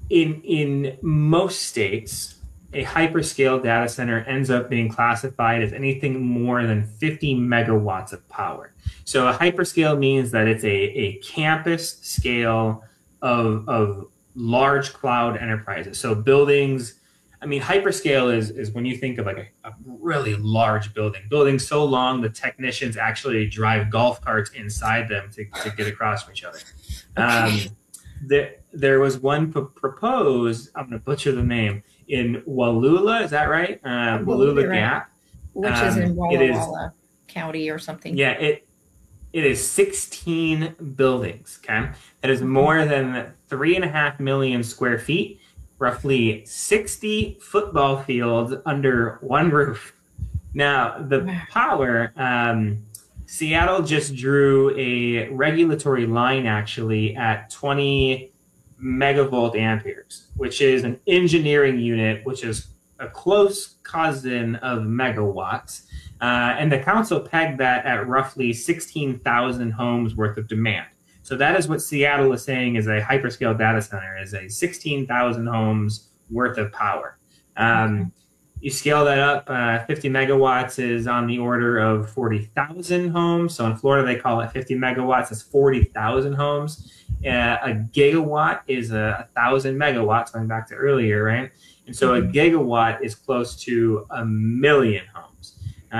in most states, a hyperscale data center ends up being classified as anything more than 50 megawatts of power. So a hyperscale means that it's a campus scale of large cloud enterprises. So buildings, I mean, hyperscale is when you think of like a really large building so long the technicians actually drive golf carts inside them to get across from each other. Okay. There was one proposed, I'm going to butcher the name, in Wallula, is that right? I believe you're Wallula right. Gap. Which is in It Walla is, Walla County or something. yeah, it is 16 buildings, okay? That is Mhm. more than 3.5 million square feet, roughly 60 football fields under one roof. Now, the Wow. power, Seattle just drew a regulatory line actually at 20 megavolt amperes, which is an engineering unit, which is a close cousin of megawatts. And the council pegged that at roughly 16,000 homes worth of demand. So that is what Seattle is saying is a hyperscale data center, is a 16,000 homes worth of power. Okay. Um, you scale that up, 50 megawatts is on the order of 40,000 homes. So in Florida, they call it 50 megawatts. That's 40,000 homes. A gigawatt is 1,000 megawatts, going back to earlier, right? And so a Mhm. gigawatt is close to 1 million homes.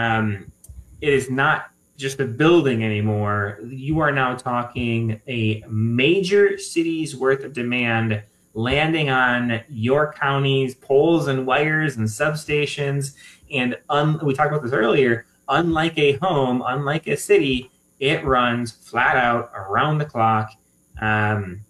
It is not just a building anymore. You are now talking a major city's worth of demand landing on your county's poles and wires and substations. And we talked about this earlier. Unlike a home, unlike a city, it runs flat out around the clock. Um,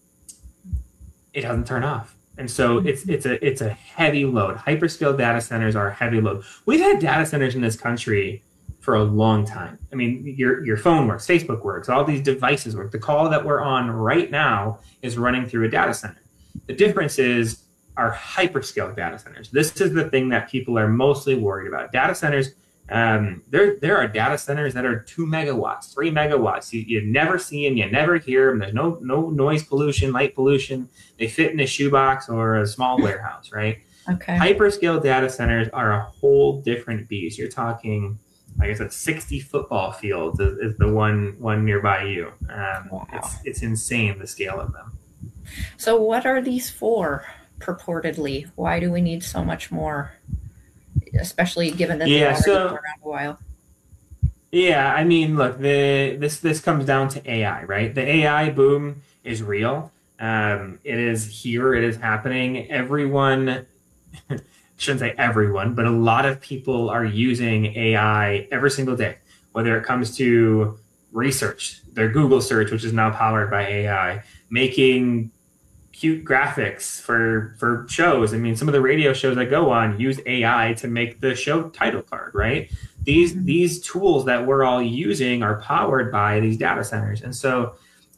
it doesn't turn off. And so it's a heavy load. Hyperscale data centers are a heavy load. We've had data centers in this country for a long time. I mean, your phone works, Facebook works, all these devices work. The call that we're on right now is running through a data center. The difference is our hyperscale data centers. This is the thing that people are mostly worried about. Data centers, there are data centers that are 2 megawatts, 3 megawatts. You never see them, you never hear them. There's no noise pollution, light pollution. They fit in a shoebox or a small warehouse, right? Okay. Hyperscale data centers are a whole different beast. You're talking, like I said, 60 football fields is the one nearby you. Wow. It's insane the scale of them. So, what are these for, purportedly? Why do we need so much more, especially given that they've Yeah, already been so around a while? yeah, I mean, look, this comes down to AI, right? The AI boom is real. It is here. It is happening. Everyone, shouldn't say everyone, but a lot of people are using AI every single day, whether it comes to research, their Google search, which is now powered by AI, making cute graphics for shows. I mean, some of the radio shows I go on use AI to make the show title card, right? Mhm. These tools that we're all using are powered by these data centers. And so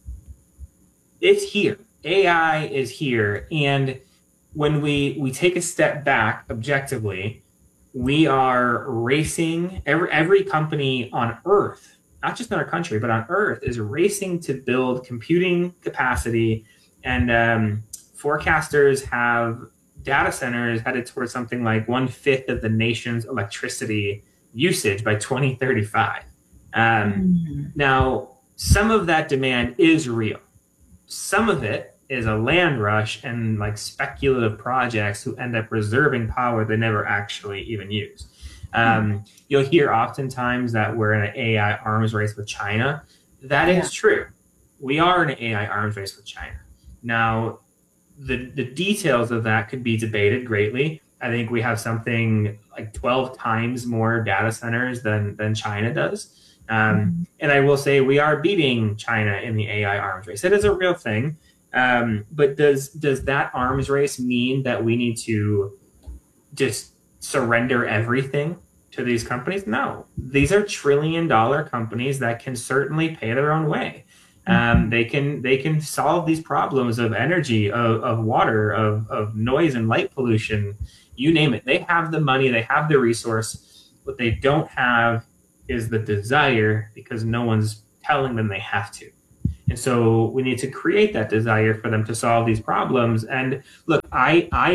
it's here. AI is here. And when we take a step back objectively, we are racing every company on earth, not just in our country, but on earth is racing to build computing capacity. And forecasters have data centers headed towards something like 1/5 of the nation's electricity usage by 2035. Mhm. Now, some of that demand is real. Some of it is a land rush and like speculative projects who end up reserving power they never actually even use. Hmm. You'll hear oftentimes that we're in an AI arms race with China. That Yeah. is true. We are in an AI arms race with China. Now, the details of that could be debated greatly. I think we have something like 12 times more data centers than China does. Mhm. And I will say we are beating China in the AI arms race. It is a real thing. But does that arms race mean that we need to just surrender everything to these companies? No, these are $1 trillion companies that can certainly pay their own way. Mhm. They can solve these problems of energy, of water, of noise and light pollution, you name it. They have the money, they have the resource. What they don't have is the desire because no one's telling them they have to. And so we need to create that desire for them to solve these problems. And look, I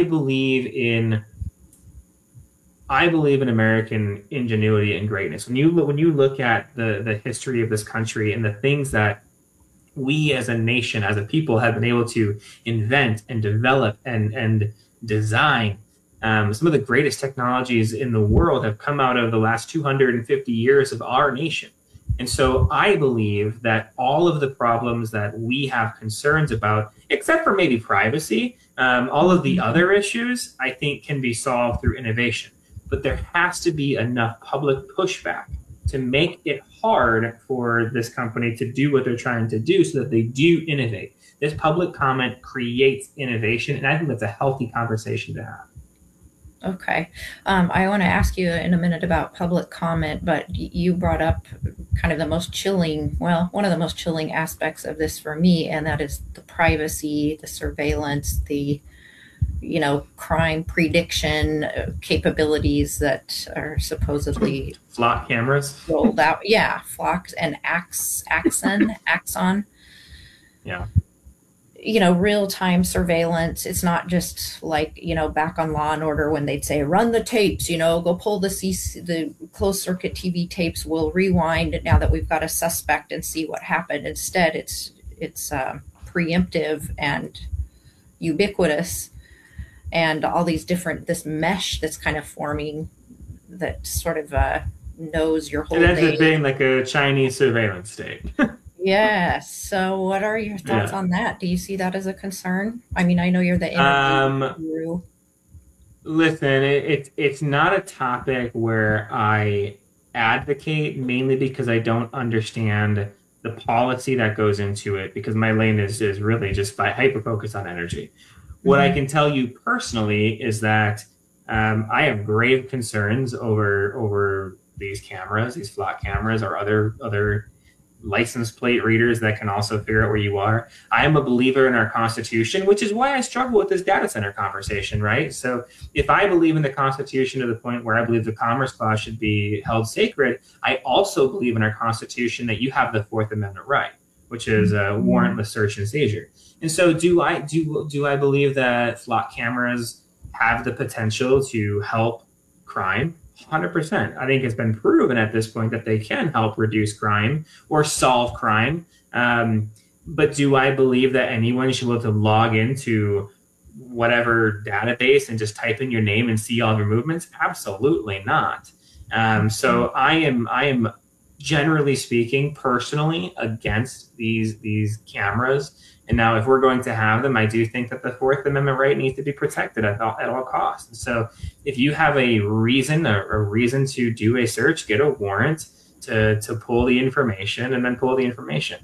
believe in American ingenuity and greatness. When you look at the history of this country and the things that we as a nation, as a people, have been able to invent and develop and design. Some of the greatest technologies in the world have come out of the last 250 years of our nation. And so I believe that all of the problems that we have concerns about, except for maybe privacy, all of the other issues, I think can be solved through innovation. But there has to be enough public pushback to make it hard for this company to do what they're trying to do so that they do innovate. This public comment creates innovation, and I think that's a healthy conversation to have. Okay. I want to ask you in a minute about public comment, but you brought up kind of the most chilling, well, one of the most chilling aspects of this for me, and that is the privacy, the surveillance, the crime prediction capabilities that are supposedly Flock cameras rolled out. Yeah, Flocks and Axon. Yeah. Real-time surveillance. It's not just like, back on Law and Order when they'd say, run the tapes, go pull the closed circuit TV tapes, we'll rewind now that we've got a suspect and see what happened. Instead, it's preemptive and ubiquitous, and all these this mesh that's kind of forming that sort of knows your whole day. It ends up being like a Chinese surveillance state. Yes. So what are your thoughts on that? Do you see that as a concern? I mean, I know you're the energy guru. Listen, it's not a topic where I advocate, mainly because I don't understand the policy that goes into it, because my lane is really just by hyper-focus on energy. What I can tell you personally is that I have grave concerns over these cameras, these Flock cameras, or other license plate readers that can also figure out where you are. I am a believer in our Constitution, which is why I struggle with this data center conversation, right? So if I believe in the Constitution to the point where I believe the Commerce Clause should be held sacred, I also believe in our Constitution that you have the Fourth Amendment right, which is warrantless search and seizure. And so do I believe that Flock cameras have the potential to help crime? 100%. I think it's been proven at this point that they can help reduce crime or solve crime. But do I believe that anyone should be able to log into whatever database and just type in your name and see all your movements? Absolutely not. So I am generally speaking, personally against these cameras. And now, if we're going to have them, I do think that the Fourth Amendment right needs to be protected at all costs. And so if you have a reason to do a search, get a warrant to pull the information and then pull the information.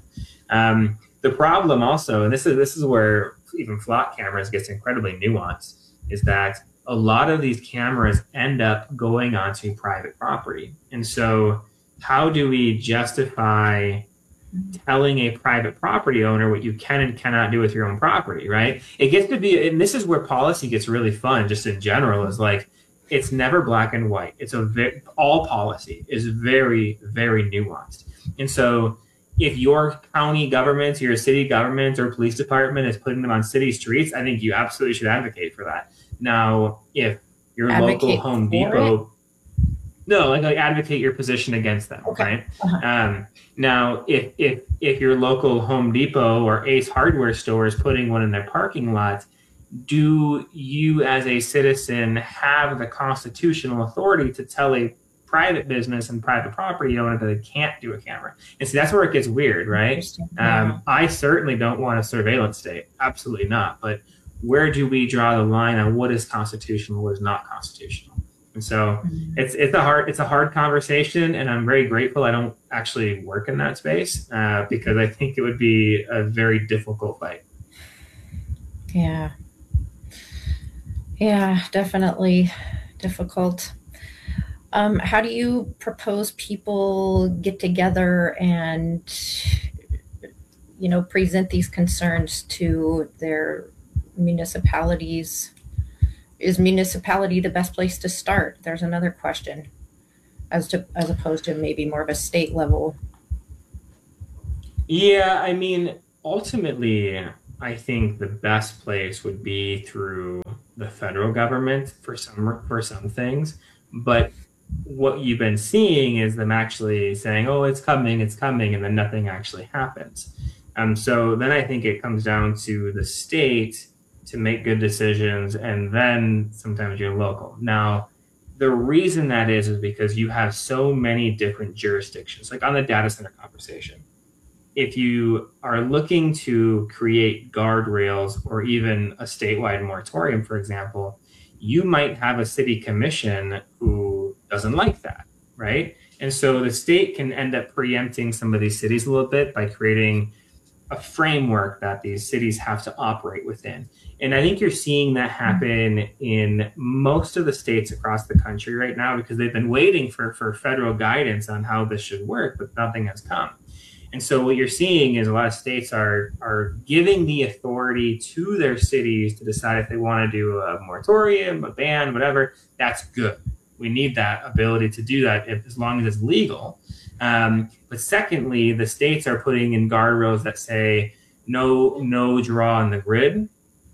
The problem also, and this is where even Flock cameras gets incredibly nuanced, is that a lot of these cameras end up going onto private property. And so how do we justify telling a private property owner what you can and cannot do with your own property, right? It gets to be, and this is where policy gets really fun, just in general, is like, it's never black and white. All policy is very, very nuanced. And so if your county government, your city government or police department is putting them on city streets, I think you absolutely should advocate for that. Now, if your local Home Depot, no, like advocate your position against them, okay. Right? Now, if your local Home Depot or Ace Hardware store is putting one in their parking lot, do you as a citizen have the constitutional authority to tell a private business and private property owner that they can't do a camera? And see, that's where it gets weird, right? I certainly don't want a surveillance state. Absolutely not. But where do we draw the line on what is constitutional, what is not constitutional? And so it's a hard conversation, and I'm very grateful I don't actually work in that space because I think it would be a very difficult fight. Yeah, definitely difficult. How do you propose people get together and present these concerns to their municipalities? Is municipality the best place to start? There's another question, as opposed to maybe more of a state level. Yeah, I mean, ultimately, I think the best place would be through the federal government for some things. But what you've been seeing is them actually saying, "Oh, it's coming," and then nothing actually happens. So then I think it comes down to the state to make good decisions, and then sometimes you're local. Now, the reason that is because you have so many different jurisdictions, like on the data center conversation if you are looking to create guardrails or even a statewide moratorium, for example, you might have a city commission who doesn't like that, right? And so the state can end up preempting some of these cities a little bit by creating a framework that these cities have to operate within. And I think you're seeing that happen in most of the states across the country right now because they've been waiting for federal guidance on how this should work, but nothing has come. And so what you're seeing is a lot of states are giving the authority to their cities to decide if they want to do a moratorium, a ban, whatever. That's good. We need that ability to do that as long as it's legal. But secondly, the states are putting in guardrails that say no draw on the grid,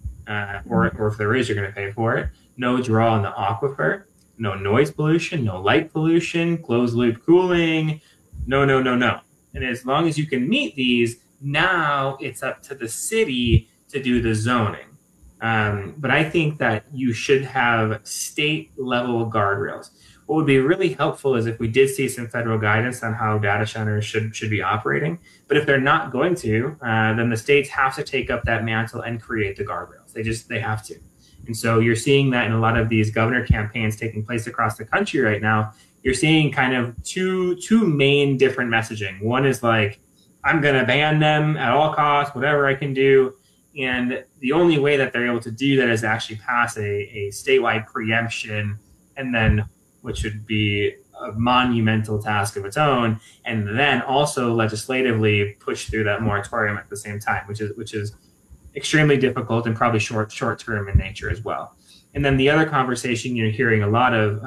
or if there is, you're going to pay for it. No draw on the aquifer. No noise pollution. No light pollution. Closed loop cooling. No, no, no, no. And as long as you can meet these, now it's up to the city to do the zoning. But I think that you should have state level guardrails. What would be really helpful is if we did see some federal guidance on how data centers should be operating. But if they're not going to, then the states have to take up that mantle and create the guardrails. They have to. And so you're seeing that in a lot of these governor campaigns taking place across the country right now. You're seeing kind of two main different messaging. One is like, I'm going to ban them at all costs, whatever I can do. And the only way that they're able to do that is actually pass a statewide preemption, and then which would be a monumental task of its own, and then also legislatively push through that moratorium at the same time, which is extremely difficult and probably short term in nature as well. And then the other conversation you're hearing a lot of,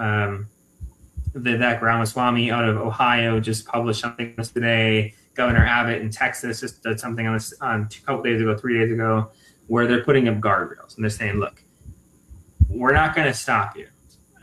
Vivek Ramaswamy out of Ohio just published something today. Governor Abbott in Texas just did something on this on a couple days ago, 3 days ago, where they're putting up guardrails and they're saying, "Look, we're not going to stop you."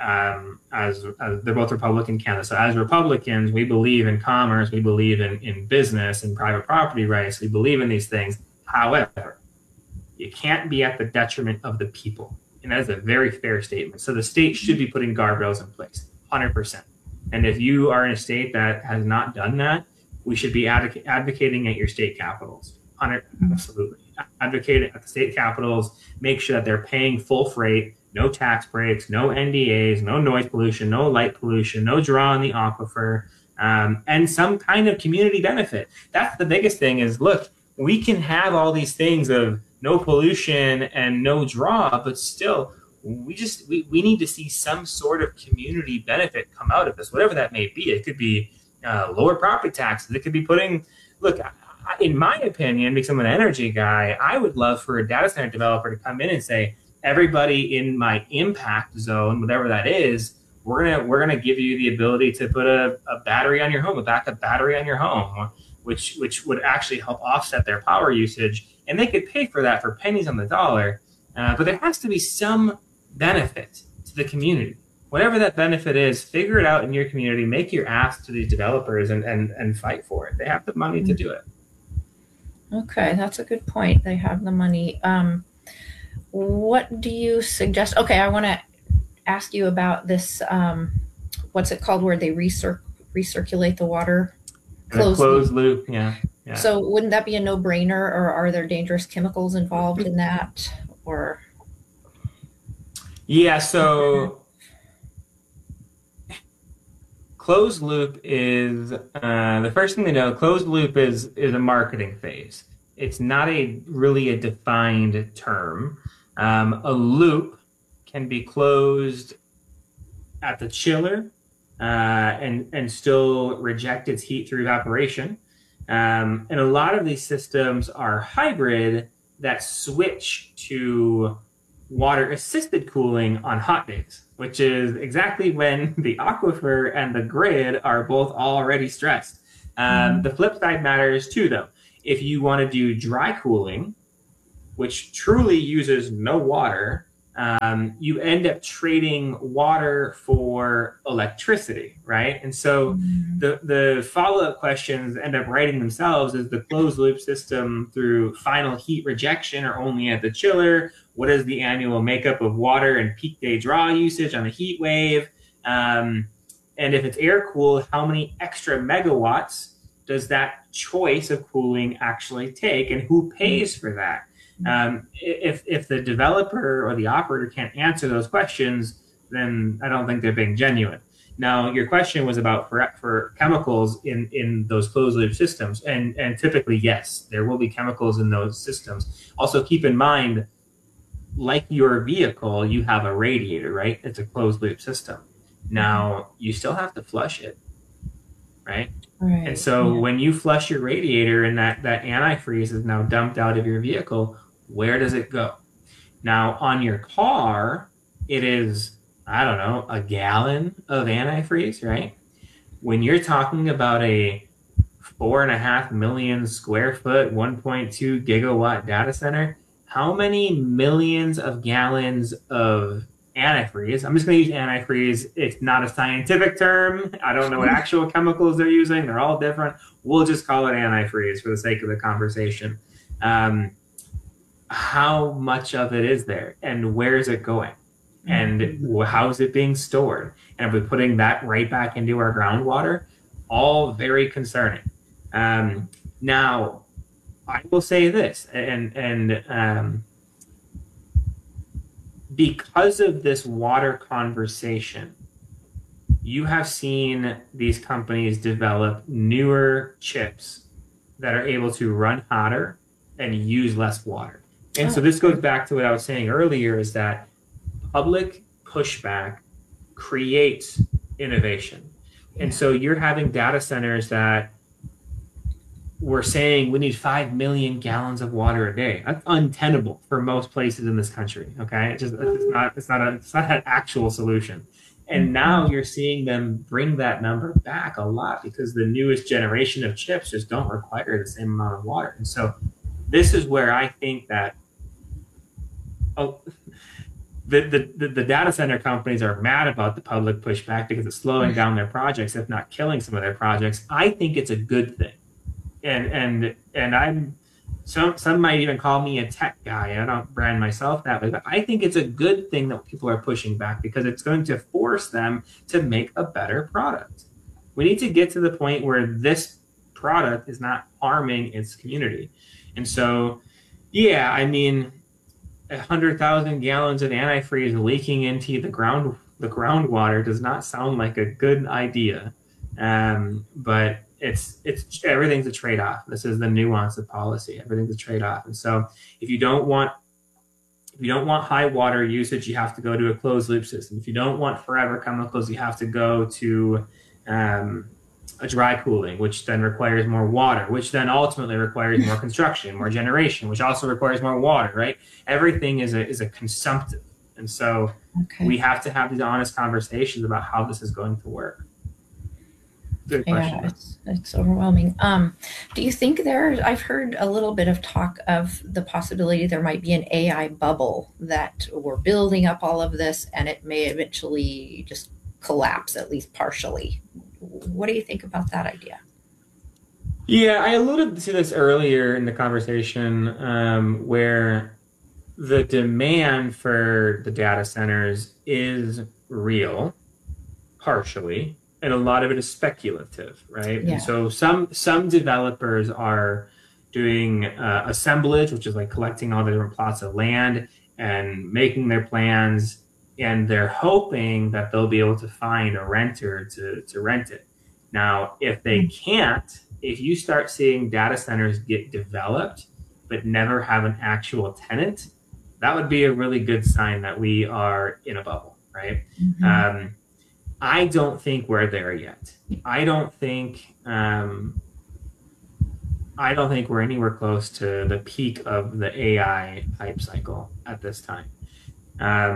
As they're both Republican candidates, so as Republicans, we believe in commerce, we believe in business and private property rights, we believe in these things. However, you can't be at the detriment of the people, and that is a very fair statement. So the state should be putting guardrails in place. 100%. And if you are in a state that has not done that, we should be advocating at your state capitals. Absolutely. Advocate at the state capitals, make sure that they're paying full freight, no tax breaks, no NDAs, no noise pollution, no light pollution, no draw on the aquifer, and some kind of community benefit. That's the biggest thing is, look, we can have all these things of no pollution and no draw, but still, we need to see some sort of community benefit come out of this, whatever that may be. It could be lower property taxes. It could be look, in my opinion, because I'm an energy guy, I would love for a data center developer to come in and say, everybody in my impact zone, whatever that is, we're gonna give you the ability to put a battery on your home, a backup battery on your home, which would actually help offset their power usage, and they could pay for that for pennies on the dollar. But there has to be some benefit to the community. Whatever that benefit is, figure it out in your community, make your ask to these developers and fight for it. They have the money to do it. Okay, that's a good point. They have the money. What do you suggest? Okay, I want to ask you about this. What's it called where they recirculate the water? Closed loop, yeah. So wouldn't that be a no-brainer, or are there dangerous chemicals involved in that? Or yeah, so closed loop is the first thing to know. Closed loop is a marketing phase. It's not really a defined term. A loop can be closed at the chiller and still reject its heat through evaporation. And a lot of these systems are hybrid that switch to water assisted cooling on hot days, which is exactly when the aquifer and the grid are both already stressed. The flip side matters too, though. If you want to do dry cooling, which truly uses no water, you end up trading water for electricity, right? And so the follow-up questions end up writing themselves: is the closed loop system through final heat rejection or only at the chiller? What is the annual makeup of water and peak day draw usage on a heat wave? And if it's air cooled, how many extra megawatts does that choice of cooling actually take, and who pays for that? If the developer or the operator can't answer those questions, then I don't think they're being genuine. Now, your question was about for chemicals in those closed loop systems, and typically, yes, there will be chemicals in those systems. Also, keep in mind, like your vehicle, you have a radiator, right? It's a closed loop system. Now, you still have to flush it, right? Right. And so when you flush your radiator and that antifreeze is now dumped out of your vehicle, where does it go? Now, on your car, it is, I don't know, a gallon of antifreeze, right? When you're talking about a 4.5 million square foot, 1.2 gigawatt data center, how many millions of gallons of antifreeze? I'm just going to use antifreeze. It's not a scientific term. I don't know what actual chemicals they're using. They're all different. We'll just call it antifreeze for the sake of the conversation. How much of it is there, and where is it going, and how is it being stored? And are we putting that right back into our groundwater? All very concerning. Now, I will say this, and because of this water conversation, you have seen these companies develop newer chips that are able to run hotter and use less water. And so this goes back to what I was saying earlier, is that public pushback creates innovation. And so you're having data centers that we're saying we need 5 million gallons of water a day. That's untenable for most places in this country. Okay, it's not an actual solution. And now you're seeing them bring that number back a lot because the newest generation of chips just don't require the same amount of water. And so this is where I think that the data center companies are mad about the public pushback because it's slowing down their projects, if not killing some of their projects. I think it's a good thing. And I'm some might even call me a tech guy. I don't brand myself that way, but I think it's a good thing that people are pushing back because it's going to force them to make a better product. We need to get to the point where this product is not harming its community. And so, yeah, I mean, 100,000 gallons of antifreeze leaking into the groundwater does not sound like a good idea. But it's everything's a trade-off. This is the nuance of policy. Everything's a trade-off. And so if you don't want high water usage, you have to go to a closed loop system. If you don't want forever chemicals, you have to go to a dry cooling, which then requires more water, which then ultimately requires more construction, more generation, which also requires more water, right? Everything is a consumptive. And so we have to have these honest conversations about how this is going to work. Good question. Yeah, it's overwhelming. Do you think I've heard a little bit of talk of the possibility there might be an AI bubble that we're building up all of this and it may eventually just collapse, at least partially. What do you think about that idea? Yeah, I alluded to this earlier in the conversation, where the demand for the data centers is real, partially, and a lot of it is speculative, right? Yeah. And so some developers are doing assemblage, which is like collecting all the different plots of land and making their plans, and they're hoping that they'll be able to find a renter to rent it. Now, if they can't, if you start seeing data centers get developed but never have an actual tenant, that would be a really good sign that we are in a bubble, right? Mm-hmm. I don't think we're there yet. I don't think we're anywhere close to the peak of the AI hype cycle at this time.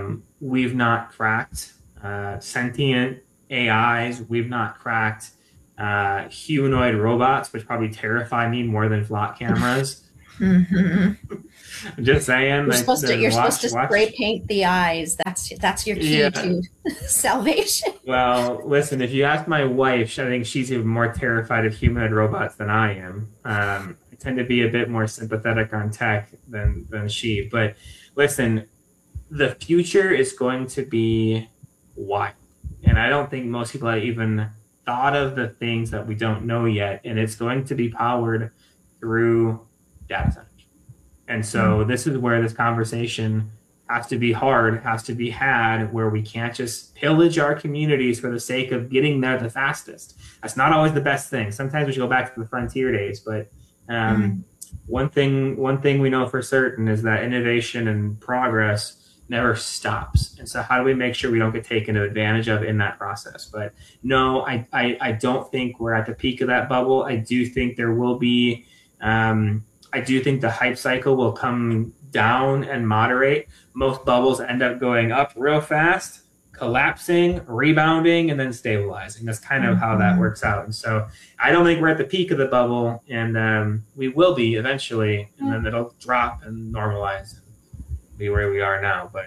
We've not cracked sentient AIs. We've not cracked humanoid robots, which probably terrify me more than flock cameras. Mhm. I'm just saying, like, You're supposed to spray watch. paint the eyes. That's your key Yeah. to salvation. Well, listen, if you ask my wife, I think she's even more terrified of humanoid robots than I am. I tend to be a bit more sympathetic on tech than she. But listen, the future is going to be wild. And I don't think most people have even thought of the things that we don't know yet. And it's going to be powered through data centers. And so this is where this conversation has to be hard, has to be had, where we can't just pillage our communities for the sake of getting there the fastest. That's not always the best thing. Sometimes we should go back to the frontier days, but Mm. one thing we know for certain is that innovation and progress never stops. And so how do we make sure we don't get taken advantage of in that process? But no, I don't think we're at the peak of that bubble. I do think there will be I do think the hype cycle will come down and moderate. Most bubbles end up going up real fast, collapsing, rebounding, and then stabilizing. That's kind of how that Mhm. works out. And so I don't think we're at the peak of the bubble, and we will be eventually, and then it'll drop and normalize and be where we are now. But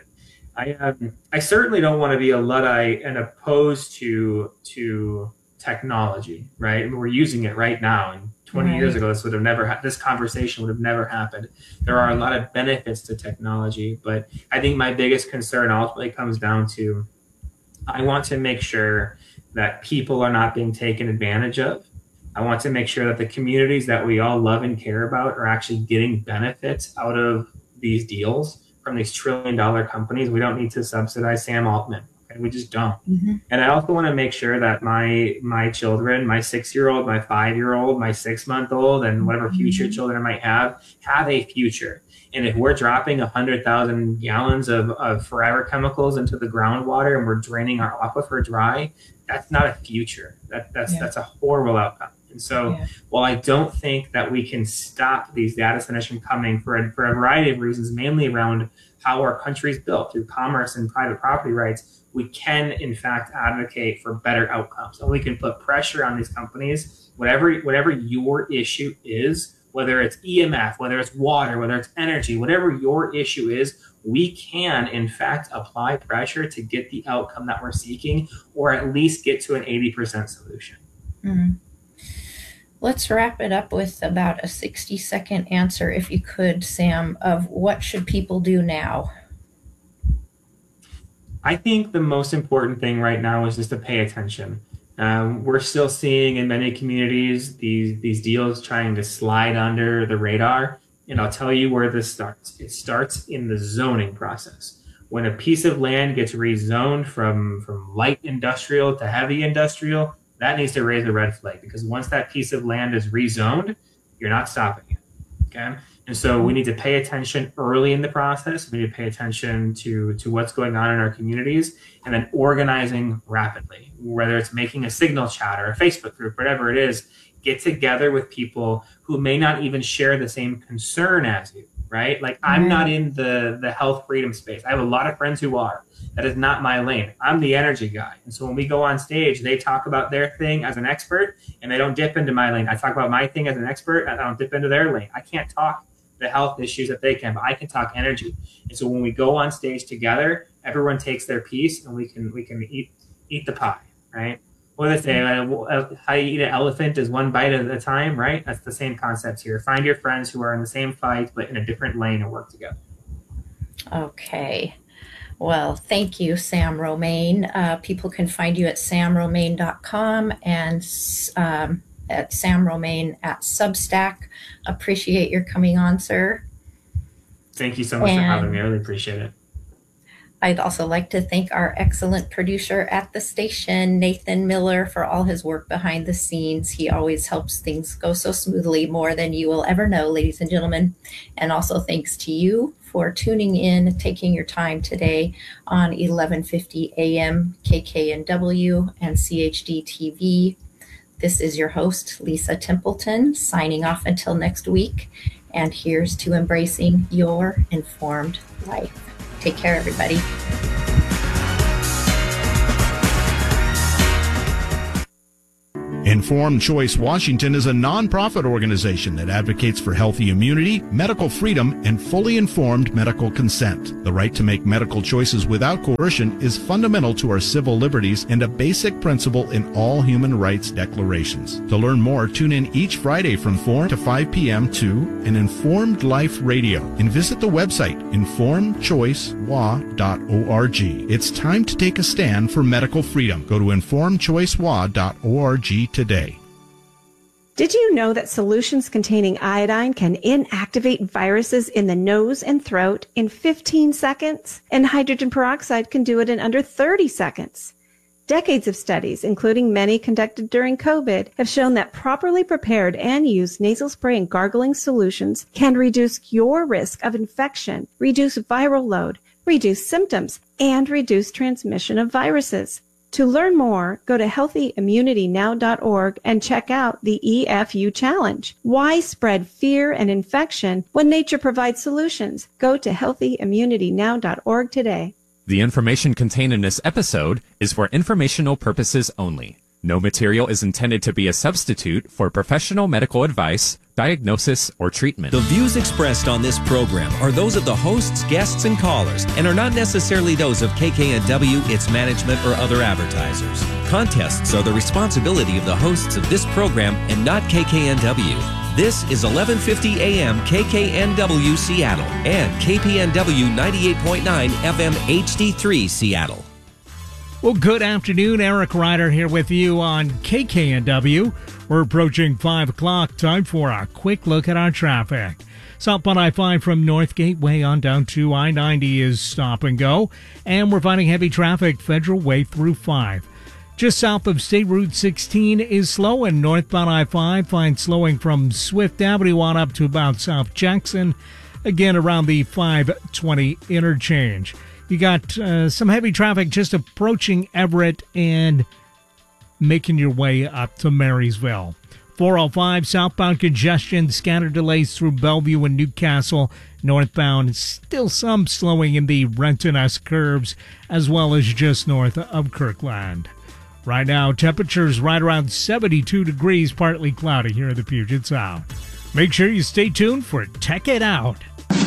I certainly don't want to be a Luddite and opposed to technology, right? I mean, we're using it right now, and 20 years Right. ago, this conversation would have never happened. There are a lot of benefits to technology, but I think my biggest concern ultimately comes down to I want to make sure that people are not being taken advantage of. I want to make sure that the communities that we all love and care about are actually getting benefits out of these deals from these $1 trillion companies. We don't need to subsidize Sam Altman. Okay? We just don't. Mhm. And I also want to make sure that my children, my 6 year old, my 5 year old, my 6 month old, and whatever future children I might have a future. And if we're dropping 100,000 gallons of forever chemicals into the groundwater and we're draining our aquifer dry, that's not a future. That's a horrible outcome. And so, Yeah. while I don't think that we can stop these data centers from coming for a variety of reasons, mainly around how our country is built through commerce and private property rights, we can in fact advocate for better outcomes, and we can put pressure on these companies. Whatever your issue is, whether it's EMF, whether it's water, whether it's energy, whatever your issue is, we can in fact apply pressure to get the outcome that we're seeking, or at least get to an 80% solution. Mhm. Let's wrap it up with about a 60-second answer, if you could, Sam, of what should people do now? I think the most important thing right now is just to pay attention. We're still seeing in many communities these deals trying to slide under the radar. And I'll tell you where this starts. It starts in the zoning process. When a piece of land gets rezoned from light industrial to heavy industrial, that needs to raise a red flag, because once that piece of land is rezoned, you're not stopping it. Okay. And so we need to pay attention early in the process. We need to pay attention to what's going on in our communities, and then organizing rapidly, whether it's making a Signal chat or a Facebook group, whatever it is. Get together with people who may not even share the same concern as you, right? Like, I'm not in the health freedom space. I have a lot of friends who are. That is not my lane. I'm the energy guy. And so when we go on stage, they talk about their thing as an expert, and they don't dip into my lane. I talk about my thing as an expert, and I don't dip into their lane. I can't talk the health issues that they can, but I can talk energy. And so when we go on stage together, everyone takes their piece, and we can eat the pie, right? What do they say? How you eat an elephant is one bite at a time, right? That's the same concept here. Find your friends who are in the same fight, but in a different lane, and work together. Okay. Well, thank you, Sam Romaine. People can find you at samromaine.com and at Sam Romaine at Substack. Appreciate your coming on, sir. Thank you so much for having me. I really appreciate it. I'd also like to thank our excellent producer at the station, Nathan Miller, for all his work behind the scenes. He always helps things go so smoothly, more than you will ever know, ladies and gentlemen. And also thanks to you for tuning in, taking your time today on 1150 AM KKNW and CHD TV. This is your host, Lisa Templeton, signing off until next week. And here's to embracing your informed life. Take care, everybody. Informed Choice Washington is a nonprofit organization that advocates for healthy immunity, medical freedom, and fully informed medical consent. The right to make medical choices without coercion is fundamental to our civil liberties and a basic principle in all human rights declarations. To learn more, tune in each Friday from 4 to 5 p.m. to An Informed Life Radio and visit the website informedchoicewa.org. It's time to take a stand for medical freedom. Go to informedchoicewa.org today. Did you know that solutions containing iodine can inactivate viruses in the nose and throat in 15 seconds? And hydrogen peroxide can do it in under 30 seconds. Decades of studies, including many conducted during COVID, have shown that properly prepared and used nasal spray and gargling solutions can reduce your risk of infection, reduce viral load, reduce symptoms, and reduce transmission of viruses. To learn more, go to healthyimmunitynow.org and check out the EFU Challenge. Why spread fear and infection when nature provides solutions? Go to healthyimmunitynow.org today. The information contained in this episode is for informational purposes only. No material is intended to be a substitute for professional medical advice, diagnosis, or treatment. The views expressed on this program are those of the hosts, guests, and callers, and are not necessarily those of KKNW, its management, or other advertisers. Contests are the responsibility of the hosts of this program and not KKNW. This is 1150 AM KKNW Seattle and KPNW 98.9 FM HD3 Seattle. Well, good afternoon. Eric Ryder here with you on KKNW. We're approaching 5 o'clock. Time for a quick look at our traffic. Southbound I-5 from North Gateway on down to I-90 is stop and go. And we're finding heavy traffic Federal Way through 5. Just south of State Route 16 is slow, and northbound I-5 finds slowing from Swift Avenue on up to about South Jackson. Again, around the 520 interchange. You got some heavy traffic just approaching Everett and making your way up to Marysville. 405 southbound congestion, scattered delays through Bellevue and Newcastle. Northbound, still some slowing in the Renton-S curves, as well as just north of Kirkland. Right now, temperatures right around 72 degrees, partly cloudy here in the Puget Sound. Make sure you stay tuned for Tech It Out.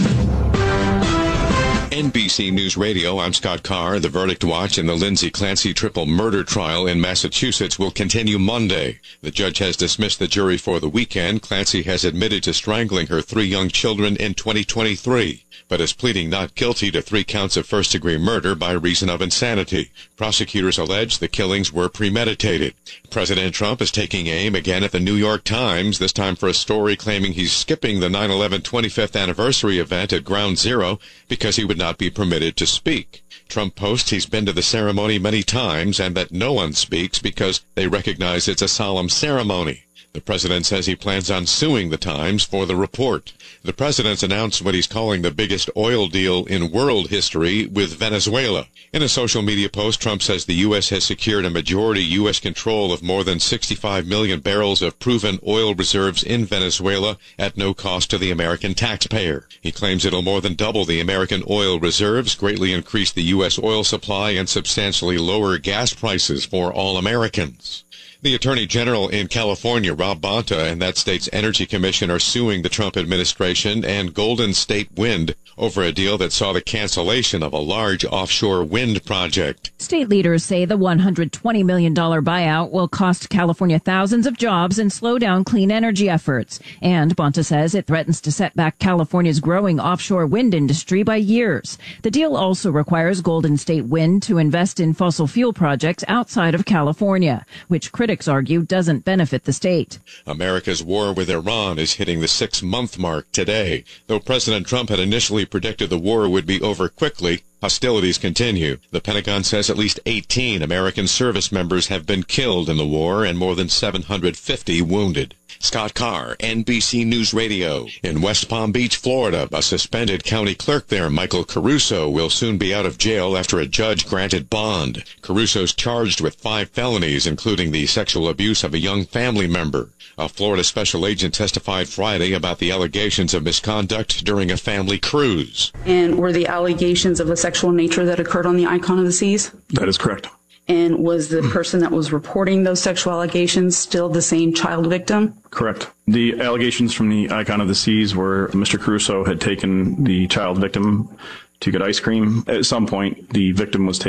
NBC News Radio, I'm Scott Carr. The verdict watch in the Lindsay Clancy triple murder trial in Massachusetts will continue Monday. The judge has dismissed the jury for the weekend. Clancy has admitted to strangling her 3 young children in 2023, but is pleading not guilty to 3 counts of first-degree murder by reason of insanity. Prosecutors allege the killings were premeditated. President Trump is taking aim again at the New York Times, this time for a story claiming he's skipping the 9/11 25th anniversary event at Ground Zero because he would not be permitted to speak. Trump posts he's been to the ceremony many times and that no one speaks because they recognize it's a solemn ceremony. The president says he plans on suing the Times for the report. The president's announced what he's calling the biggest oil deal in world history with Venezuela. In a social media post, Trump says the U.S. has secured a majority U.S. control of more than 65 million barrels of proven oil reserves in Venezuela at no cost to the American taxpayer. He claims it'll more than double the American oil reserves, greatly increase the U.S. oil supply, and substantially lower gas prices for all Americans. The Attorney General in California, Rob Bonta, and that state's Energy Commission are suing the Trump administration and Golden State Wind over a deal that saw the cancellation of a large offshore wind project. State leaders say the $120 million buyout will cost California thousands of jobs and slow down clean energy efforts. And Bonta says it threatens to set back California's growing offshore wind industry by years. The deal also requires Golden State Wind to invest in fossil fuel projects outside of California, which critics argue doesn't benefit the state. America's war with Iran is hitting the 6-month mark today. Though President Trump had initially predicted the war would be over quickly, hostilities continue. The Pentagon says at least 18 American service members have been killed in the war and more than 750 wounded. Scott Carr, NBC News Radio. In West Palm Beach, Florida, a suspended county clerk there, Michael Caruso, will soon be out of jail after a judge granted bond. Caruso's charged with 5 felonies, including the sexual abuse of a young family member. A Florida special agent testified Friday about the allegations of misconduct during a family cruise. And were the allegations of a sexual nature that occurred on the Icon of the Seas? That is correct. And was the person that was reporting those sexual allegations still the same child victim? Correct. The allegations from the Icon of the Seas were Mr. Caruso had taken the child victim to get ice cream. At some point, the victim was taken